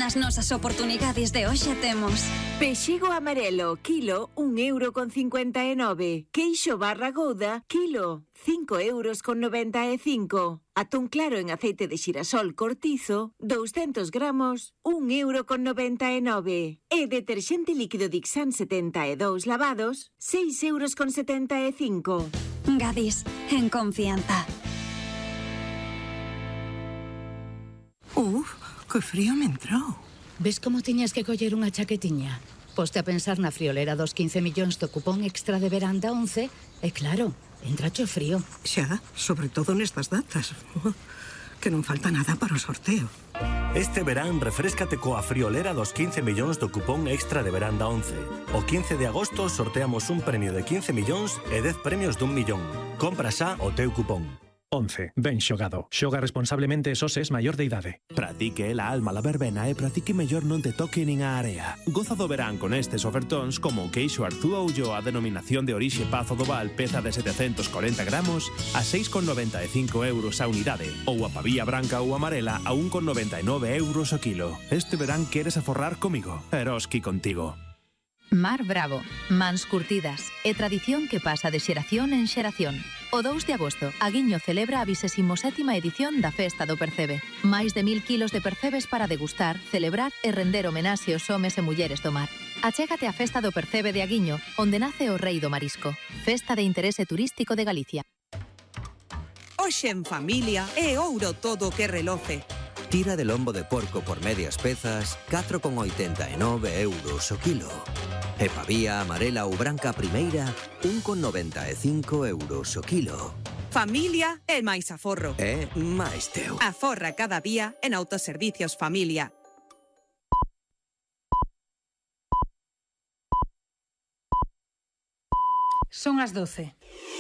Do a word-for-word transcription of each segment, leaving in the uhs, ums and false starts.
As nosas oportunidades de hoxe temos pexego amarelo, kilo, un euro con cincuenta e nove. Queixo barra gouda, kilo, cinco euros con noventa e cinco. Atún claro en aceite de xirasol cortizo, douscentos gramos, un euro con noventa e nove. E deterxente líquido Dixan setenta e dous lavados, seis euros con setenta e cinco. Gadis, en confianza. Uf, que frío me entrou. Ves como tiñas que coller unha chaquetiña? Poste a pensar na friolera dos quince millóns do cupón extra de verán da once e claro, entracho frío. Xa, sobre todo nestas datas. Que non falta nada para o sorteo. Este verán refréscate coa friolera dos quince millóns do cupón extra de verán da once. O quince de agosto sorteamos un premio de quince millóns e dez premios dun millón. Compra xa o teu cupón. once. Ben xogado. Xoga responsablemente e soses maior de idade. Pratique la alma la verbena e pratique mellor non te toque nin a area. Goza do verán con estes ofertóns como o queixo Arzúa Ulloa a denominación de orixe Pazo do Val peza de setecentos corenta gramos a seis con noventa e cinco euros a unidade ou a pavía branca ou amarela a un con noventa e nove euros o kilo. Este verán queres aforrar comigo. Eroski contigo. Mar Bravo, mans curtidas e tradición que pasa de xeración en xeración. O dous de agosto, Aguiño celebra a vixésima sétima edición da Festa do Percebe. Máis de mil kilos de percebes para degustar, celebrar e render homenaxe aos homes e mulleres do mar. Achégate á Festa do Percebe de Aguiño, onde nace o rei do marisco. Festa de interese turístico de Galicia. Hoxe en familia é ouro todo que reloce. Tira de lombo de porco por medias pezas, catro con oitenta e nove euros o kilo. E pavía amarela ou branca primeira, un con noventa e cinco euros o kilo. Familia é máis aforro. É máis teu. Aforra cada día en Autoservicios Familia. Son as doce.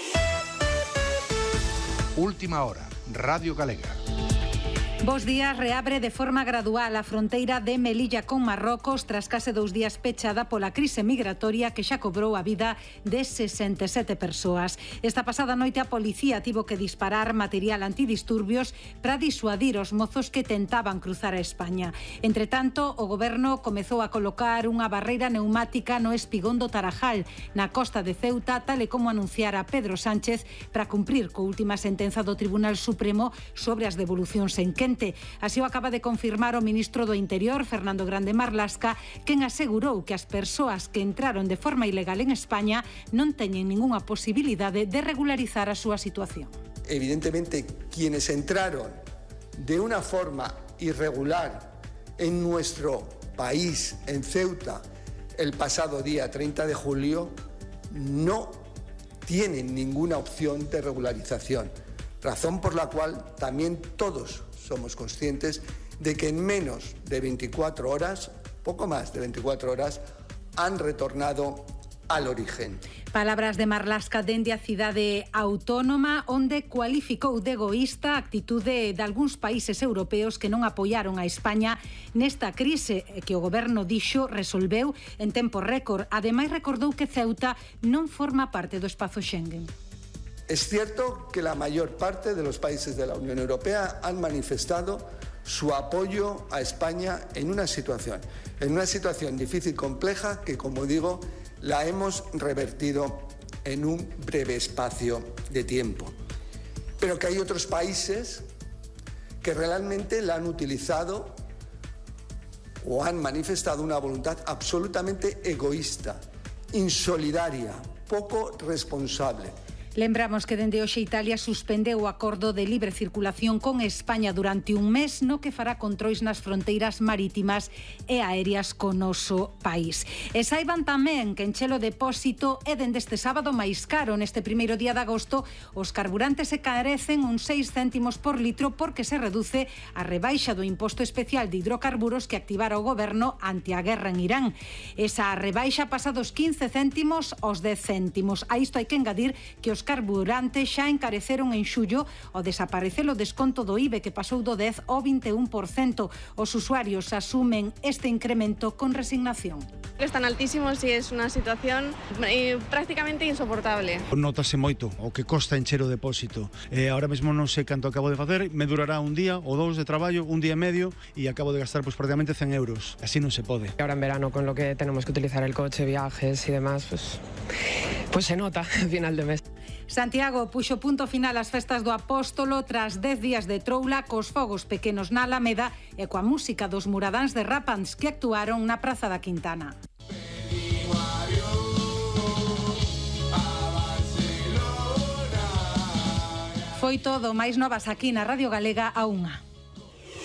Última hora, Radio Galega. Bos días, reabre de forma gradual a fronteira de Melilla con Marrocos tras case dous días pechada pola crise migratoria que xa cobrou a vida de sesenta e sete persoas. Esta pasada noite a policía tivo que disparar material antidisturbios para disuadir os mozos que tentaban cruzar a España. Entre tanto, o goberno comezou a colocar unha barreira neumática no espigón do Tarajal, na costa de Ceuta, tal e como anunciara Pedro Sánchez para cumprir co última sentenza do Tribunal Supremo sobre as devolucións en Quente. Así o acaba de confirmar o ministro do Interior, Fernando Grande Marlasca, quen asegurou que as persoas que entraron de forma ilegal en España non teñen ningunha posibilidade de regularizar a súa situación. Evidentemente, quienes entraron de una forma irregular en nuestro país, en Ceuta, el pasado día treinta de julio, no tienen ninguna opción de regularización, razón por la cual también todos somos conscientes de que en menos de veinticuatro horas, poco más de veinticuatro horas, han retornado al origen. Palabras de Marlasca dende a cidade autónoma, onde cualificou de egoísta a actitude de algúns países europeos que non apoiaron a España nesta crise que o goberno dixo resolveu en tempo récord. Ademais, recordou que Ceuta non forma parte do espazo Schengen. Es cierto que la mayor parte de los países de la Unión Europea han manifestado su apoyo a España en una situación, en una situación difícil, compleja, que, como digo, la hemos revertido en un breve espacio de tiempo. Pero que hay otros países que realmente la han utilizado o han manifestado una voluntad absolutamente egoísta, insolidaria, poco responsable. Lembramos que dende hoxe Italia suspendeu o acordo de libre circulación con España durante un mes no que fará controis nas fronteiras marítimas e aéreas co noso país. E saiban tamén que enche o depósito é dende este sábado máis caro. Neste primeiro día de agosto os carburantes se carecen uns seis céntimos por litro porque se reduce a rebaixa do imposto especial de hidrocarburos que activara o goberno ante a guerra en Irán. Esa rebaixa pasa dos quince céntimos aos dez céntimos. A isto hai que engadir que os os carburantes xa encareceron en xullo ao desaparecer o desconto do I V E que pasou do dez ao vinte e un por cento. Os usuarios asumen este incremento con resignación. Están altísimos e é unha situación eh, prácticamente insoportable. Notase moito o que costa encher o depósito. Eh, ahora mesmo non sei canto acabo de facer, me durará un día ou dous de traballo, un día e medio, e acabo de gastar pues, prácticamente cen euros. Así non se pode. Ahora en verano, con lo que tenemos que utilizar el coche, viajes y demás, pues, pues se nota al final de mes. Santiago puxo punto final ás festas do Apóstolo tras dez días de troula cos fogos pequenos na Alameda e coa música dos muradáns de Rapans que actuaron na Praza da Quintana. Foi todo, máis novas aquí na Radio Galega a unha.